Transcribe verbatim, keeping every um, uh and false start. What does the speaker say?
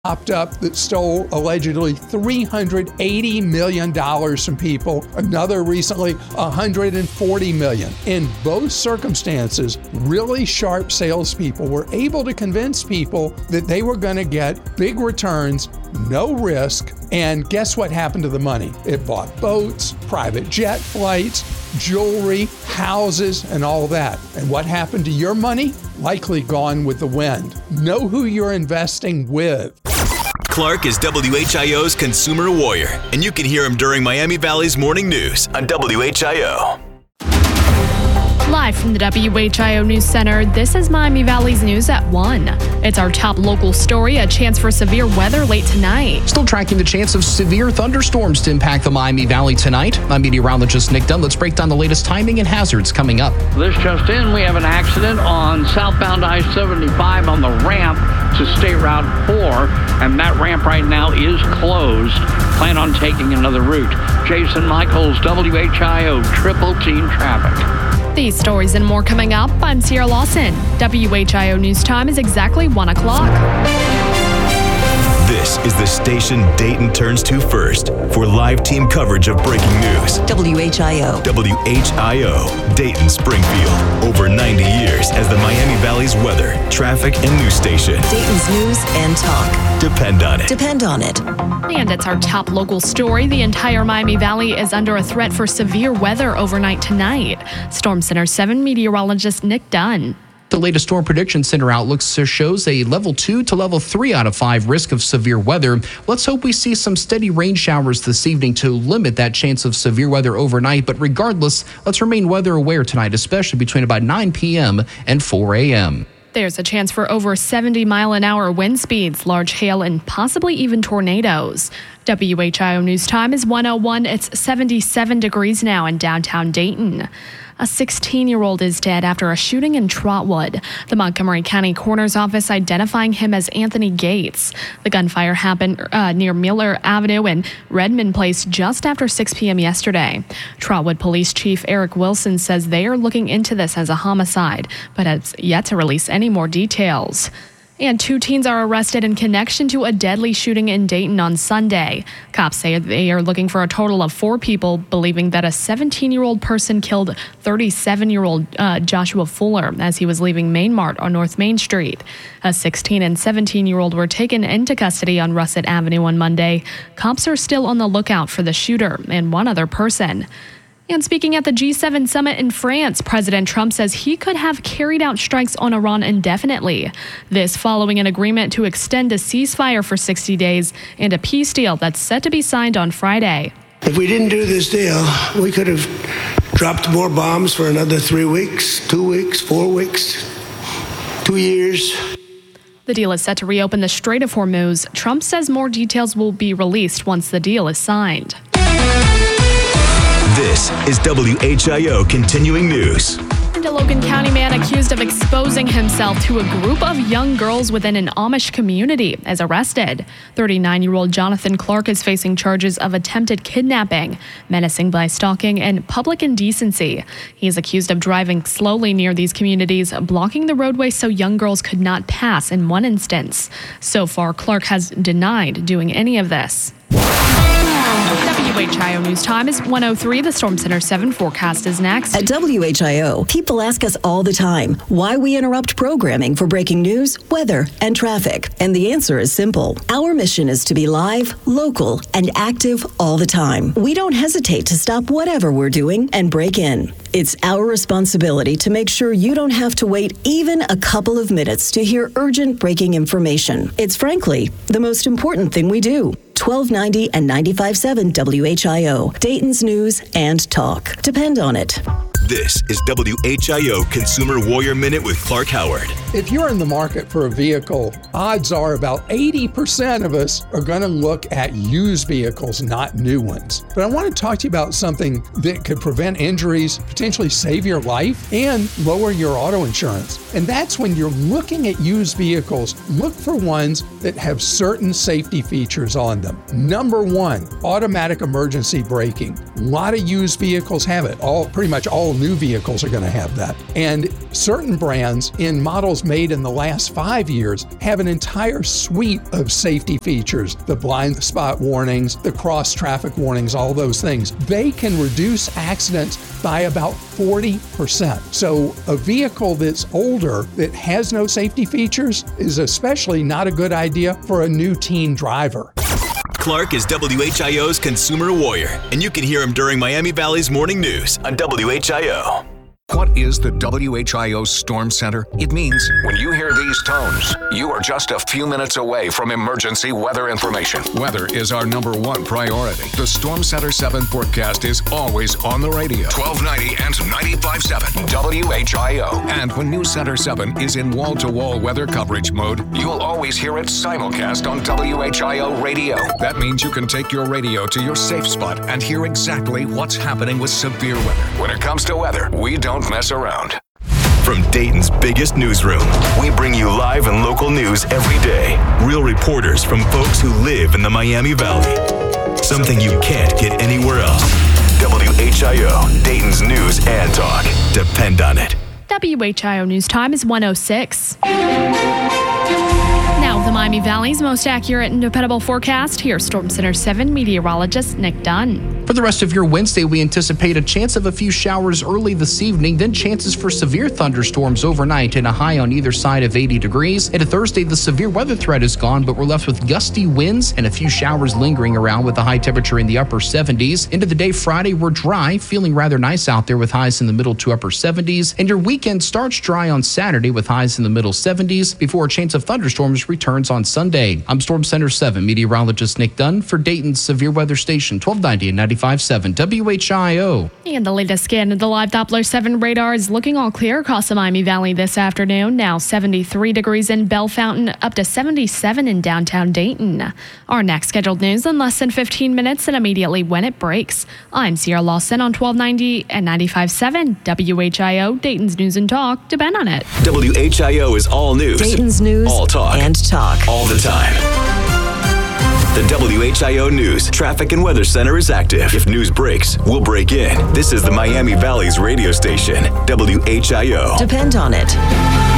popped up that stole allegedly three hundred eighty million dollars from people. Another recently, one hundred forty million dollars. In both circumstances, really sharp salespeople were able to convince people that they were going to get big returns, no risk, and guess what happened to the money? It bought boats, private jet flights, jewelry, houses, and all that. And what happened to your money? Likely gone with the wind. Know who you're investing with. Clark is W H I O's consumer warrior, and you can hear him during Miami Valley's morning news on W H I O. Live from the W H I O News Center, this is Miami Valley's news at one. It's our top local story, a chance for severe weather late tonight. Still tracking the chance of severe thunderstorms to impact the Miami Valley tonight. I'm meteorologist Nick Dunn. Let's break down the latest timing and hazards coming up. This just in, we have an accident on southbound I seventy-five on the ramp to State Route four, and that ramp right now is closed. Plan on taking another route. Jason Michaels, W H I O Triple Team Traffic. These stories and more coming up. I'm Sierra Lawson. W H I O News Time is exactly one o'clock. This is the station Dayton turns to first for live team coverage of breaking news. W H I O. W H I O, Dayton Springfield. Over ninety years as the Miami Valley's weather, traffic, and news station. Dayton's news and talk. Depend on it. Depend on it. And it's our top local story. The entire Miami Valley is under a threat for severe weather overnight tonight. Storm Center seven meteorologist Nick Dunn. The latest Storm Prediction Center outlook shows a level two to level three out of five risk of severe weather. Let's hope we see some steady rain showers this evening to limit that chance of severe weather overnight. But regardless, let's remain weather aware tonight, especially between about nine p.m. and four a.m. There's a chance for over seventy mile an hour wind speeds, large hail, and possibly even tornadoes. W H I O News Time is one oh one. It's seventy-seven degrees now in downtown Dayton. A sixteen-year-old is dead after a shooting in Trotwood. The Montgomery County Coroner's Office identifying him as Anthony Gates. The gunfire happened uh, near Miller Avenue and Redmond Place just after six p.m. yesterday. Trotwood Police Chief Eric Wilson says they are looking into this as a homicide, but has yet to release any more details. And two teens are arrested in connection to a deadly shooting in Dayton on Sunday. Cops say they are looking for a total of four people, believing that a seventeen-year-old person killed thirty-seven-year-old uh, Joshua Fuller as he was leaving Main Mart on North Main Street. A sixteen and seventeen-year-old were taken into custody on Russet Avenue on Monday. Cops are still on the lookout for the shooter and one other person. And speaking at the G seven summit in France, President Trump says he could have carried out strikes on Iran indefinitely. This following an agreement to extend a ceasefire for sixty days and a peace deal that's set to be signed on Friday. If we didn't do this deal, we could have dropped more bombs for another three weeks, two weeks, four weeks, two years. The deal is set to reopen the Strait of Hormuz. Trump says more details will be released once the deal is signed. This is W H I O Continuing News. And a Logan County man accused of exposing himself to a group of young girls within an Amish community is arrested. thirty-nine-year-old Jonathan Clark is facing charges of attempted kidnapping, menacing by stalking, and public indecency. He is accused of driving slowly near these communities, blocking the roadway so young girls could not pass in one instance. So far, Clark has denied doing any of this. W H I O News Time is one oh three. The Storm Center seven forecast is next. At W H I O, people ask us all the time why we interrupt programming for breaking news, weather, and traffic. And the answer is simple. Our mission is to be live, local, and active all the time. We don't hesitate to stop whatever we're doing and break in. It's our responsibility to make sure you don't have to wait even a couple of minutes to hear urgent breaking information. It's frankly the most important thing we do. twelve ninety and ninety-five point seven W H I O, Dayton's news and talk. Depend on it. This is W H I O Consumer Warrior Minute with Clark Howard. If you're in the market for a vehicle, odds are about eighty percent of us are going to look at used vehicles, not new ones. But I want to talk to you about something that could prevent injuries, potentially save your life, and lower your auto insurance. And that's when you're looking at used vehicles, look for ones that have certain safety features on them. Number one, automatic emergency braking. A lot of used vehicles have it, all pretty much all new vehicles are going to have that. And certain brands in models made in the last five years have an entire suite of safety features, the blind spot warnings, the cross traffic warnings, all those things. They can reduce accidents by about forty percent. So a vehicle that's older that has no safety features is especially not a good idea for a new teen driver. Clark is W H I O's consumer warrior, and you can hear him during Miami Valley's morning news on W H I O. What is the W H I O Storm Center? It means when you hear these tones, you are just a few minutes away from emergency weather information. Weather is our number one priority. The Storm Center seven forecast is always on the radio. twelve ninety and ninety-five point seven W H I O. And when News Center seven is in wall-to-wall weather coverage mode, you'll always hear it simulcast on W H I O radio. That means you can take your radio to your safe spot and hear exactly what's happening with severe weather. When it comes to weather, we don't mess around. From Dayton's biggest newsroom, we bring you live and local news every day. Real reporters from folks who live in the Miami Valley. Something you can't get anywhere else. W H I O, Dayton's news and talk. Depend on it. W H I O News Time is one oh six. Now, the Miami Valley's most accurate and dependable forecast. Here's Storm Center seven meteorologist Nick Dunn. For the rest of your Wednesday, we anticipate a chance of a few showers early this evening, then chances for severe thunderstorms overnight and a high on either side of eighty degrees. Into Thursday, the severe weather threat is gone, but we're left with gusty winds and a few showers lingering around with a high temperature in the upper seventies. Into the day Friday, we're dry, feeling rather nice out there with highs in the middle to upper seventies. And your weekend starts dry on Saturday with highs in the middle seventies before a chance of thunderstorms returns on Sunday. I'm Storm Center seven meteorologist Nick Dunn for Dayton's Severe Weather Station, twelve ninety and ninety-five point seven W H I O. And the latest scan of the live Doppler seven radar is looking all clear across the Miami Valley this afternoon. Now seventy-three degrees in Bellefontaine, up to seventy-seven in downtown Dayton. Our next scheduled news in less than fifteen minutes and immediately when it breaks. I'm Sierra Lawson on twelve ninety and ninety-five point seven W H I O, Dayton's News and Talk. Depend on it. W H I O is all news. Dayton's news all talk. and talk. All the time. The W H I O News Traffic and Weather Center is active. If news breaks, we'll break in. This is the Miami Valley's radio station, W H I O. Depend on it.